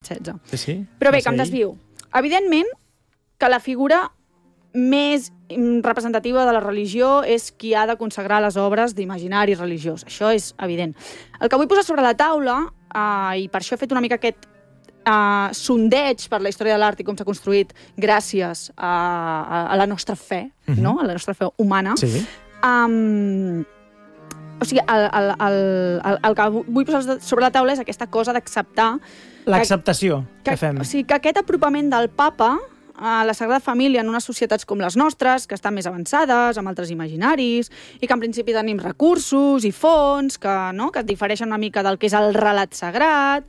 XVI. Sí. Però bé, que em desvio. Evidentment que la figura més representativa de la religió és qui ha de consagrar les obres d'imaginari religiós. Això és evident. El que vull posar sobre la taula, i per això he fet una mica aquest sondeig per la història de l'art i com s'ha construït gràcies a la nostra fe, no? A la nostra fe humana. Sí. O sigui, el que vull posar sobre la taula és aquesta cosa d'acceptar... L'acceptació que fem. O sigui, que aquest apropament del papa a la Sagrada Família en unes societats com les nostres, que estan més avançades, amb altres imaginaris, i que en principi tenim recursos i fons que difereixen una mica del que és el relat sagrat,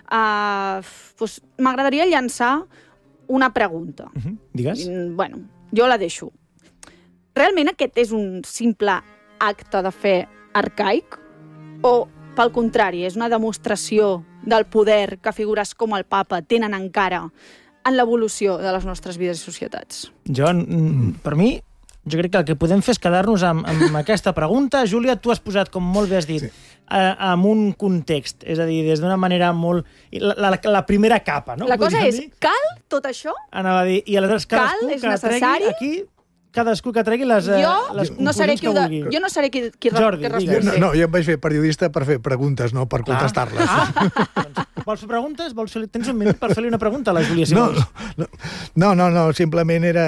doncs m'agradaria llançar una pregunta. Digues. Bueno, jo la deixo. Realment aquest és un simple acte de fe arcaic? O, pel contrari, és una demostració del poder que figures com el papa tenen encara en l'evolució de les nostres vides i societats? Per mi, jo crec que el que podem fer és quedar-nos amb aquesta pregunta. Júlia, tu has posat, com molt bé has dit, amb un context, és a dir, des d'una manera molt... La primera capa, no? La cosa és, cal tot això? Anava a dir, i aleshores cadascú que tregui aquí... Cadascú que tregui les conclusions que vulgui. Jo no seré qui respongui. No, jo em vaig fer periodista per fer preguntes, no per contestar-les. Vols fer preguntes? Tens un minut per fer-li una pregunta a la Júlia, si vols. No, simplement era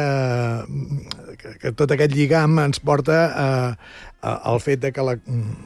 que tot aquest lligam ens porta al fet de que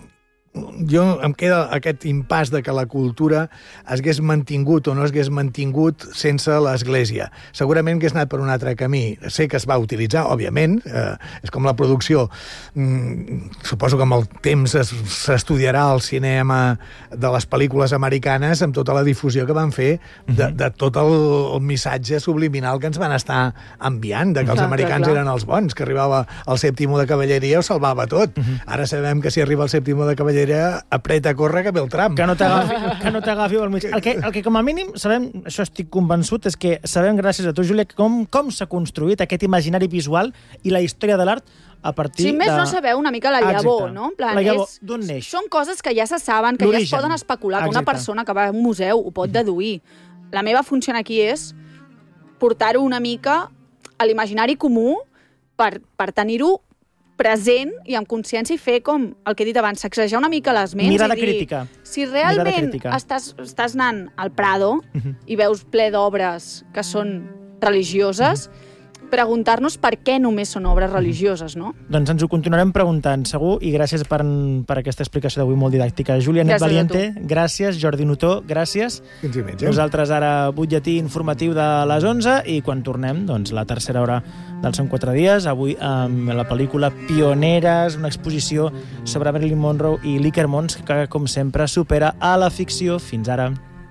em queda aquest impàs de que la cultura es hagués mantingut o no es hagués mantingut sense l'Església. Segurament hagués anat per un altre camí. Sé que es va utilitzar, òbviament, és com la producció. Suposo que amb el temps s'estudiarà el cinema de les pel·lícules americanes amb tota la difusió que van fer de tot el missatge subliminal que ens van estar enviant, de que els americans eren els bons, que arribava el sèptimo de cavalleria ho salvava tot. Ara sabem que si arriba el sèptimo de cavalleria apreta a córrer que ve el tram. Que no t'agafi al mig. El que com a mínim sabem, això estic convençut, és que sabem gràcies a tu, Júlia, com s'ha construït aquest imaginari visual i la història de l'art a partir de... Si més no sabeu una mica la llavor, no? La llavor, d'on neix? Són coses que ja se saben, que ja es poden especular, que una persona que va a un museu ho pot deduir. La meva funció aquí és portar-ho una mica a l'imaginari comú per tenir-ho present i amb consciència i fer com el que he dit abans, sacsejar una mica les ments. Mirada crítica. Si realment estàs anant al Prado i veus ple d'obres que són religioses, preguntar-nos per què només són obres religioses, no? Doncs ens ho continuarem preguntant, segur, i gràcies per aquesta explicació d'avui molt didàctica. Júlia Net Valiente, gràcies. Jordi Notó, gràcies. Fins diumenge. Nosaltres ara butlletí informatiu de les 11 i quan tornem, doncs, la tercera hora del Són 4 dies, avui amb la pel·lícula Pioneres, una exposició sobre Marilyn Monroe i l'Iker Mons, que, com sempre, supera a la ficció. Fins ara.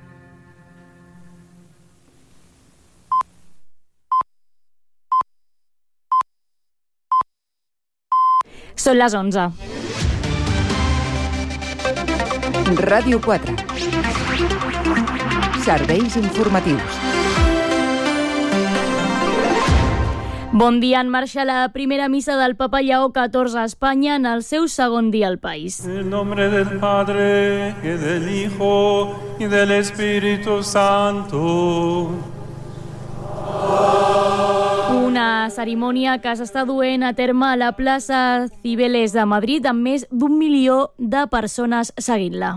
Són les 11. Ràdio 4. Serveis informatius. Bon dia. En marxa la primera missa del Papa Lleó XIV a Espanya en el seu segon dia al país. En nombre del Padre, y del Hijo, y del Espíritu Santo. Una cerimònia que s'està duent a terme a la plaça Cibeles de Madrid amb més d'1 milió de persones seguint-la.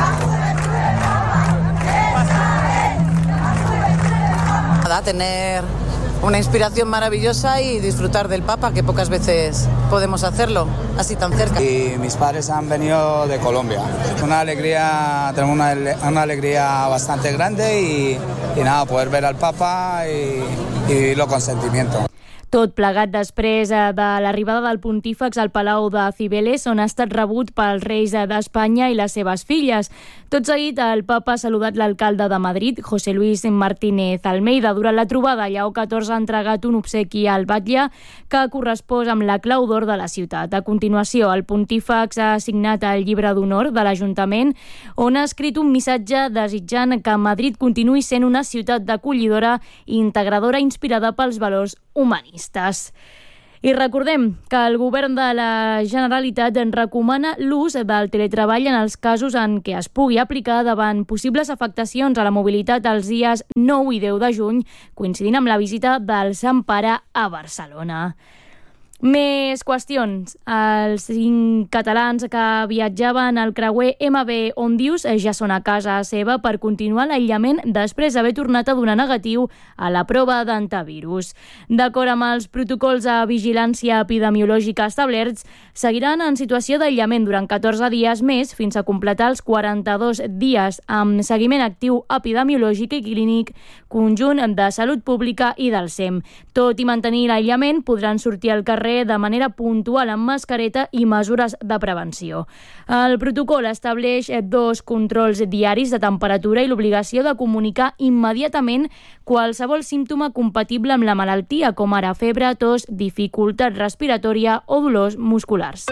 Tener una inspiración maravillosa y disfrutar del Papa, que pocas veces podemos hacerlo así tan cerca. Y mis padres han venido de Colombia. Una alegría, tenemos una alegría bastante grande y nada, poder ver al Papa y vivirlo con sentimiento. Tot plegat després de l'arribada del pontífex al Palau de Cibeles, on ha estat rebut pels reis d'Espanya i les seves filles. Tot seguit, el papa ha saludat l'alcalde de Madrid, José Luis Martínez Almeida. Durant la trobada, Lleó XIV ha entregat un obsequi al batlle que correspon amb la clau d'or de la ciutat. A continuació, el pontífex ha signat el llibre d'honor de l'Ajuntament, on ha escrit un missatge desitjant que Madrid continuï sent una ciutat d'acollidora i integradora inspirada pels valors humanistes. I recordem que el govern de la Generalitat en recomana l'ús del teletreball en els casos en què es pugui aplicar davant possibles afectacions a la mobilitat els dies 9 i 10 de juny, coincidint amb la visita del Sant Pare a Barcelona. Més qüestions. Els 5 catalans que viatjaven al creuer MV Ondius ja són a casa seva per continuar l'aïllament després d'haver tornat a donar negatiu a la prova d'antivirus. D'acord amb els protocols de vigilància epidemiològica establerts, seguiran en situació d'aïllament durant 14 dies més fins a completar els 42 dies amb seguiment actiu epidemiològic i clínic conjunt de Salut Pública i del SEM. Tot i mantenir l'aïllament, podran sortir al carrer de manera puntual amb mascareta i mesures de prevenció. El protocol estableix 2 controls diaris de temperatura i l'obligació de comunicar immediatament qualsevol símptoma compatible amb la malaltia, com ara febre, tos, dificultat respiratòria o dolors musculars.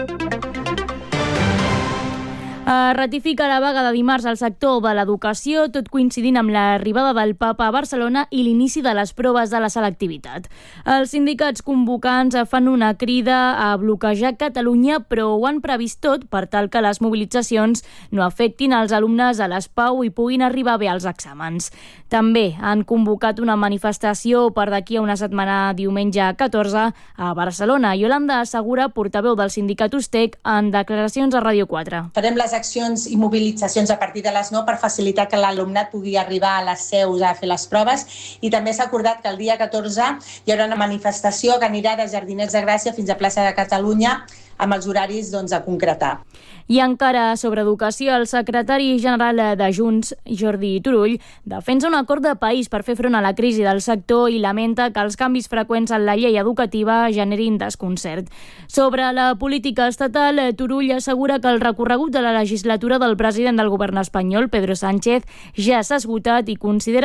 Ratifica la vaga de dimarts al sector de l'educació, tot coincidint amb l'arribada del Papa a Barcelona i l'inici de les proves de la selectivitat. Els sindicats convocants fan una crida a bloquejar Catalunya, però ho han previst tot per tal que les mobilitzacions no afectin els alumnes a les PAU i puguin arribar bé als exàmens. També han convocat una manifestació per d'aquí a una setmana, diumenge 14, a Barcelona. Yolanda Segura, portaveu del sindicat USTEC, en declaracions a Ràdio 4. Farem les accions i mobilitzacions a partir de les 9 per facilitar que l'alumnat pugui arribar a les seus a fer les proves, i també s'ha acordat que el dia 14 hi haurà una manifestació que anirà de Jardinets de Gràcia fins a Plaça de Catalunya amb els horaris a concretar. I encara sobre educació, el secretari general de Junts, Jordi Turull, defensa un acord de país per fer front a la crisi del sector i lamenta que els canvis freqüents en la llei educativa generin desconcert. Sobre la política estatal, Turull assegura que el recorregut de la legislatura del president del govern espanyol, Pedro Sánchez, ja s'ha esgotat i considera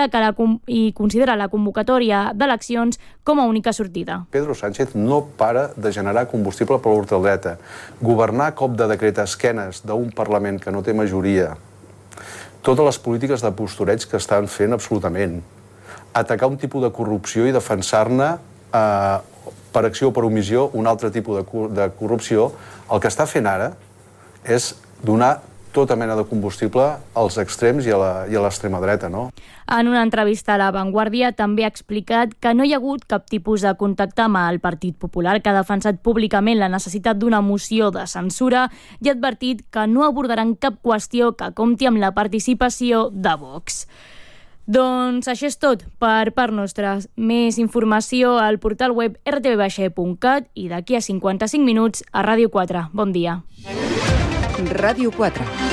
la convocatòria d'eleccions com a única sortida. Pedro Sánchez no para de generar combustible per l'ultradreta. Governar a cop de decret a esquenes d'un Parlament que no té majoria. Totes les polítiques de postureig que estan fent absolutament. Atacar un tipus de corrupció i defensar-ne per acció o per omissió un altre tipus de corrupció. El que està fent ara és donar tota mena de combustible als extrems i a l'extrema dreta, no? En una entrevista a La Vanguardia també ha explicat que no hi ha hagut cap tipus de contacte amb el Partit Popular, que ha defensat públicament la necessitat d'una moció de censura i ha advertit que no abordaran cap qüestió que compti amb la participació de Vox. Doncs això és tot per part nostra. Més informació al portal web rtv.cat i d'aquí a 55 minuts a Ràdio 4. Bon dia. Ràdio 4.